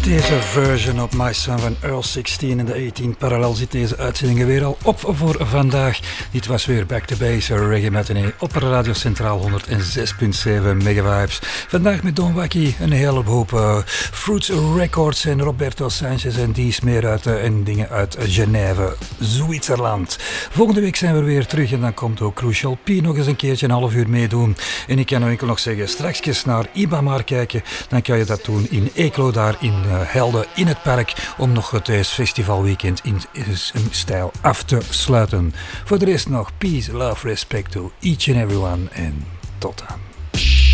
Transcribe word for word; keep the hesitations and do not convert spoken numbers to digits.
Met deze version op My Son van Earl zestien in de achttien parallel zit deze uitzending weer al op voor vandaag. Dit was weer Back to Base Reggae Matinee op Radio Centraal honderdzes komma zeven Megavibes. Vandaag met Don Wacky, een hele hoop uh, Fruits Records en Roberto Sanchez en dies meer uit uh, en dingen uit Genève, Zwitserland. Volgende week zijn we weer terug en dan komt ook Crucial P nog eens een keertje een half uur meedoen. En ik kan nou enkel nog zeggen, straks naar Ibamar kijken, dan kan je dat doen in Eeklo daar in uh, Helden in het park om nog het uh, festivalweekend in zijn stijl af te sluiten. Voor de rest nog peace, love, respect to each and everyone en tot dan.